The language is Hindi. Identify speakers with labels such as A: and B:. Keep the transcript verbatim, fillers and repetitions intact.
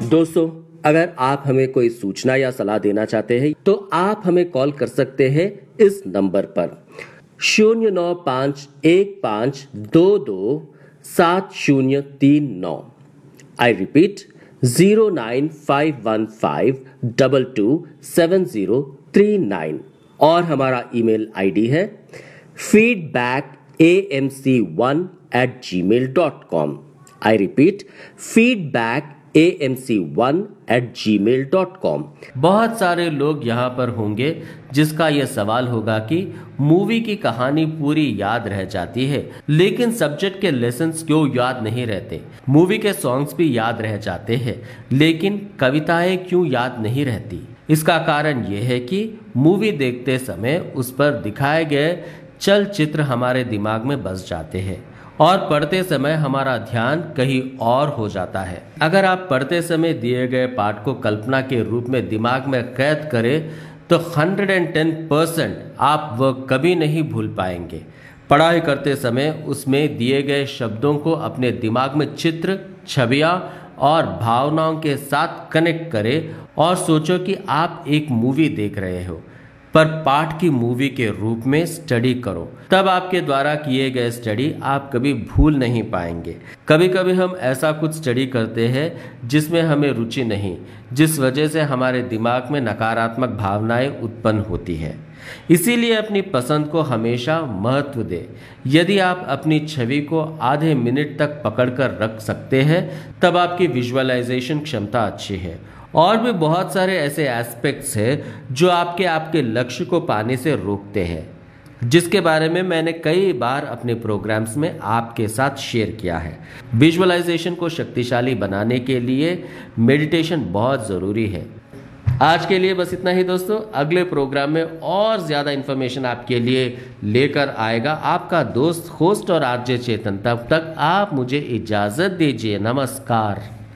A: दोस्तों, अगर आप हमें कोई सूचना या सलाह देना चाहते हैं तो आप हमें कॉल कर सकते हैं इस नंबर पर शून्य नौ पाँच एक पाँच दो दो सात शून्य तीन नौ। I repeat zero nine five one five double two seven zero three nine. और हमारा ईमेल आईडी है feedback A M C one eight ji mail dot com. I repeat feedback A M C one eight ji mail dot com. बहुत सारे लोग यहाँ पर होंगे जिसका यह सवाल होगा कि मूवी की कहानी पूरी याद रह जाती है लेकिन सब्जेक्ट के लेसन्स क्यों याद नहीं रहते। मूवी के सॉन्ग्स भी याद रह जाते हैं लेकिन कविताएं क्यों याद नहीं रहती। इसका कारण यह है कि मूवी देखते समय उस पर दिखाए गए चलचित्र हमारे दिमाग में बस जाते हैं और पढ़ते समय हमारा ध्यान कहीं और हो जाता है। अगर आप पढ़ते समय दिए गए पाठ को कल्पना के रूप में दिमाग में कैद करें तो एक सौ दस परसेंट आप वह कभी नहीं भूल पाएंगे। पढ़ाई करते समय उसमें दिए गए शब्दों को अपने दिमाग में चित्र, छवियां और भावनाओं के साथ कनेक्ट करें और सोचो कि आप एक मूवी देख रहे हो पर पाठ की मूवी के रूप में स्टडी करो। तब आपके द्वारा किए गए स्टडी आप कभी भूल नहीं पाएंगे। कभी कभी हम ऐसा कुछ स्टडी करते हैं जिसमें हमें रुचि नहीं, जिस वजह से हमारे दिमाग में नकारात्मक भावनाएं उत्पन्न होती है। इसीलिए अपनी पसंद को हमेशा महत्व दें। यदि आप अपनी छवि को आधे मिनट तक पकड़कर रख सकते हैं तब आपकी विजुअलाइजेशन क्षमता अच्छी है। और भी बहुत सारे ऐसे एस्पेक्ट्स हैं जो आपके आपके लक्ष्य को पाने से रोकते हैं, जिसके बारे में मैंने कई बार अपने प्रोग्राम्स में आपके साथ शेयर किया है। विजुअलाइजेशन को शक्तिशाली बनाने के लिए मेडिटेशन बहुत ज़रूरी है। आज के लिए बस इतना ही दोस्तों। अगले प्रोग्राम में और ज़्यादा इन्फॉर्मेशन आपके लिए लेकर आएगा आपका दोस्त होस्ट और आरजे चेतन। तब तक आप मुझे इजाज़त दीजिए। नमस्कार।